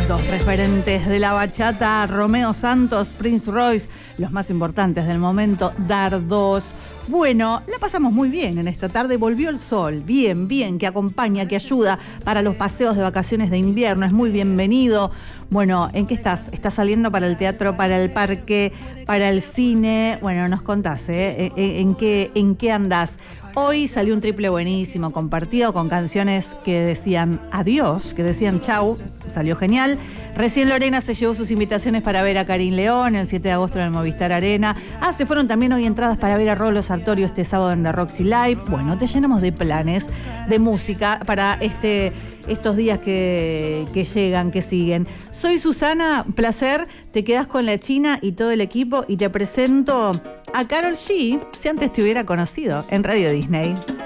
Dos referentes de la bachata, Romeo Santos, Prince Royce, los más importantes del momento, Dardos. Bueno, la pasamos muy bien en esta tarde, volvió el sol, bien, que acompaña, que ayuda para los paseos de vacaciones de invierno, es muy bienvenido. Bueno, ¿en qué estás? ¿Estás saliendo para el teatro, para el parque, para el cine? Bueno, nos contás, ¿En qué andás? Hoy salió un triple buenísimo, compartido con canciones que decían adiós, que decían chau, salió genial. Recién Lorena se llevó sus invitaciones para ver a Karin León el 7 de agosto en el Movistar Arena. Se fueron también hoy entradas para ver a Rolo Sartorio este sábado en la Roxy Live. Bueno, te llenamos de planes, de música para estos días que llegan, que siguen. Soy Susana, placer, te quedás con la China y todo el equipo y te presento a Karol G, si antes te hubiera conocido, en Radio Disney.